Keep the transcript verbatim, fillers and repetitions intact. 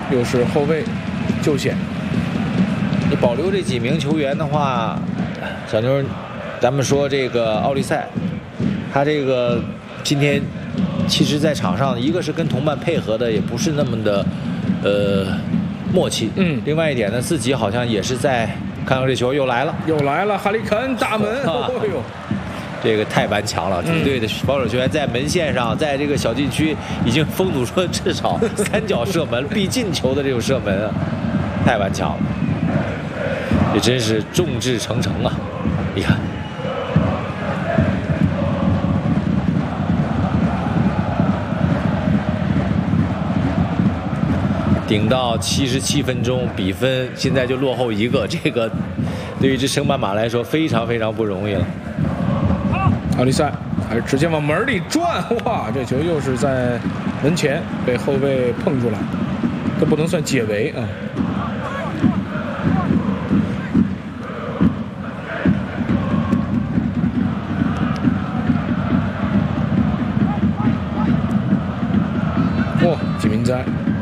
又是后卫救险。 你保留这几名球员的话，小妞，咱们说这个奥利赛，他这个今天其实在场上，一个是跟同伴配合的也不是那么的呃默契， 嗯， 另外一点呢，自己好像也是在看到这球又来了， 又来了，哈里肯大门， 啊、 哎呦， 这个太顽强了，主队的防守球员在门线上，在这个小禁区已经封堵说至少三脚射门必进球的这种射门啊，太顽强了。这真是众志成城啊！你看，顶到七十七分钟，比分现在就落后一个，这个对于这升班马来说非常非常不容易了。 奥利赛还是直接往门里转，哇，这球又是在门前被后卫碰出来，这不能算解围啊。哇，季明哉